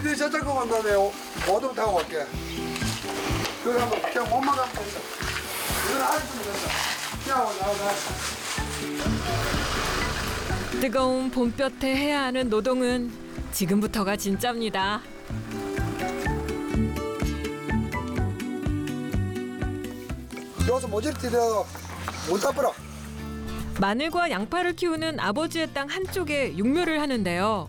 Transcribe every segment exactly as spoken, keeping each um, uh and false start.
네 저쪽 거만 나네. 오동 타고 갈게. 그래 한번 그냥 몸만 가면 된다. 이건 안 주면 된다. 그냥 나와 나와. 뜨거운 봄볕에 해야 하는 노동은 지금부터가 진짜입니다. 여기서 모질 뛰려 못 타버려. 마늘과 양파를 키우는 아버지의 땅 한쪽에 육묘를 하는데요.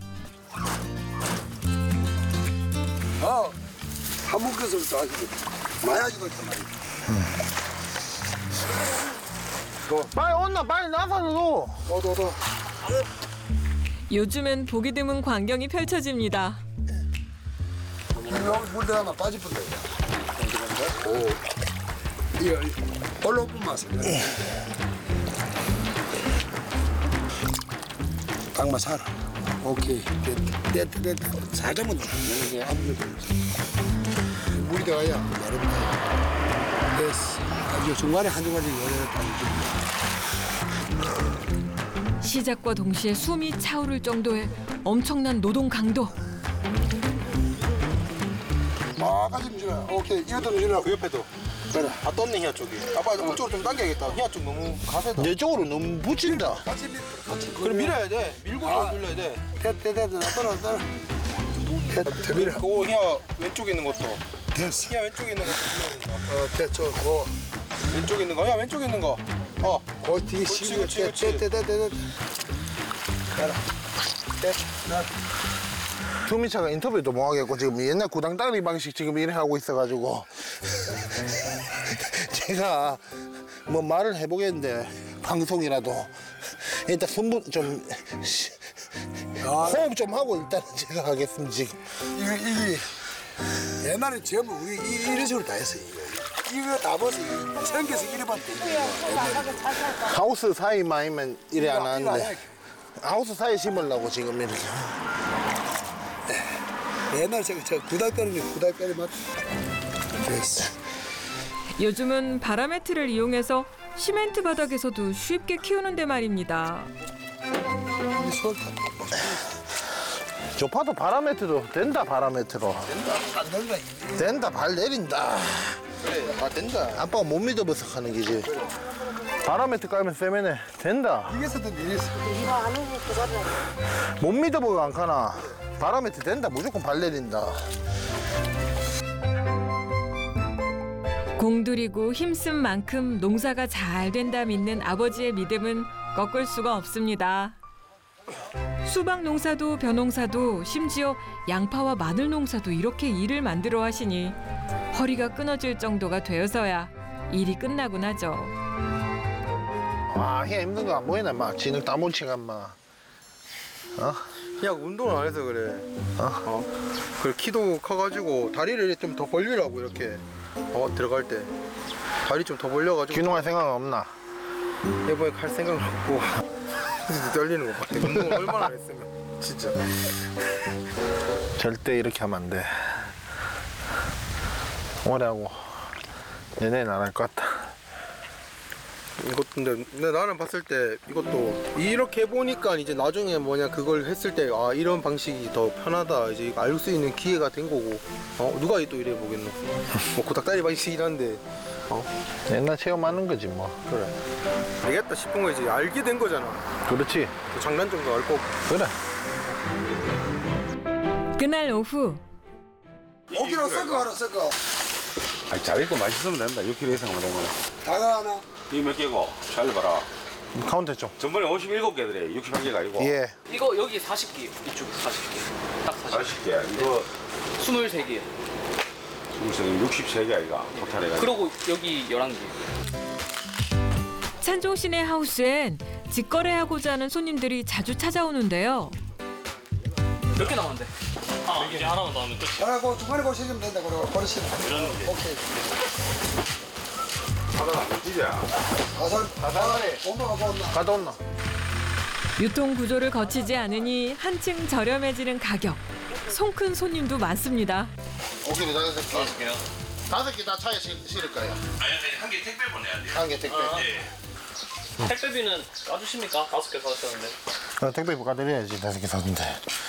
어, 한 묶어서부터 하시고 마야지도 있단 말이야. 빨리 온나 빨리 나서도. 너도 너. 요즘엔 보기 드문 광경이 펼쳐집니다. 여기 물 들어가면 빠질 뻔데. 오, 이거 올라오픈 맛은. 강마 살아. 오케이. 됐다, 됐다, 됐다. 살짝만 더. 이게 아무리 물이 들어가야 야름다. 됐어. 아, 이 중간에 한 중간에 열어야 시작과 동시에 숨이 차오를 정도의 엄청난 노동 강도. 막아지 주라. 오케이. 이것도 주라. 그 옆에도. 그래. 아 떴네 희야 쪽이. 아빠 그쪽으로 좀 당겨야겠다. 희야 쪽 너무 가세다. 내 쪽으로 너무 붙인다. 같이 밀, 같이. 그럼 밀어야 돼. 밀고 아. 눌러야 돼. 됐다, 됐다. 나떠나, 나떠나. 됐다, 밀어. 그거 희야 왼쪽에 있는 것도. 됐어. 희야 왼쪽에 있는 것도 밀어야 된다. 어, 됐죠. 고. 왼쪽에 있는 거. 희야 왼쪽에 있는 거. 어. 고 뒤에 그렇지, 시비. 그렇지, 그렇지. 됐다, 됐다, 됐다. 가라. 됐다. 나. 주민차가 인터뷰도 못 하겠고 지금 옛날 구당다리 방식 지금 이래 하고 있어가지고 제가 뭐 말을 해보겠는데 방송이라도 일단 손분 좀 시- 호흡 좀 하고 일단 제가 하겠습니다 지금. 이거 이게 옛날에 전부 우리 이- 이런 식으로 다 했어. 이거 이거 다 벗어. 생겨서 이래 봤대. 하우스 사이만이면 이래 안 이거 안 하는데 해. 하우스 사이 심으려고 지금 이렇게. 옛날 저, 저 구닥다리 구닥다리 맞. 됐어. 요즘은 바라매트를 이용해서 시멘트 바닥에서도 쉽게 키우는데 말입니다. 이 손. 조파도 바라매트도 된다 바라매트로. 안 된다. 이게. 된다 발 내린다. 그래. 아 된다. 아빠가 못 믿어봐서 하는 게지. 바라매트 깔면 세면에 된다. 이게서도 이랬어. 못 믿어보고 안 가나. 바라매트 된다. 무조건 발 내린다. 공들이고 힘쓴 만큼 농사가 잘 된다 믿는 아버지의 믿음은 꺾을 수가 없습니다. 수박 농사도 벼농사도 심지어 양파와 마늘 농사도 이렇게 일을 만들어 하시니 허리가 끊어질 정도가 되어서야 일이 끝나곤 하죠. 와, 해 힘든 거 안 보이나? 막 진흙 다 뭉치가 막. 어? 희야 운동을 안 해서 그래. 어? 어. 그래 키도 커가지고 다리를 좀 더 벌리라고 이렇게. 어 들어갈 때 다리 좀 더 벌려가지고. 귀농할 생각은 없나? 이번에 갈 생각은 없고. 떨리는 거 봐. 운동 얼마나 했으면 진짜. 절대 이렇게 하면 안 돼. 오래 하고 내내는 안 할 것 같다. 이것도 근데, 근데 나는 봤을 때 이것도 이렇게 보니까 이제 나중에 뭐냐 그걸 했을 때 아 이런 방식이 더 편하다 이제 알 수 있는 기회가 된 거고 어 누가 또 이래 보겠노. 뭐 고닥다리 방식이란데 어 옛날 체험하는 거지 뭐. 그래 되겠다 싶은 거 이제 알게 된 거잖아. 그렇지. 그 장단점도 알고. 그래. 그날 오후 오키로 섞어 하라 섞어. 아니 잘 익고 맛있으면 된다. 육 킬로그램 이상 되면. 다가 하나. 이거 몇 개고? 잘 봐라. 카운트 좀. 전번에 오십칠 개더래. 육십한 개가 아니고. 예. 이거 여기 사십 개, 이쪽에 사십 개. 딱 사십 사십 개. 이거 스물세 개. 육십삼 개 아이가 토탈 해가지고. 그리고 여기 열한 개. 찬종 씨네 하우스엔 직거래하고자 하는 손님들이 자주 찾아오는데요. 몇 개 남았는데? 아, 이제 하나만 더 하면 끝이야. 하나 고 중간에 고 시키면 된다. 그러고 버리시. 이런 게. 오케이. 하나 안 되지야. 가산 가산에 온도가 뭐 없나? 가다 온나? 유통 구조를 거치지 않으니 한층 저렴해지는 가격. 손 큰 손님도 많습니다. 오케이, 다섯 개. 다섯 개요? 다섯 개 다 차에 실- 실을까요? 아니 한개 택배 보내야 돼. 한 개 택배. 예. 택배비는 까주십니까? 다섯 개 사셨는데. 어, 택배 부과드려야지. 다섯 개 샀는데.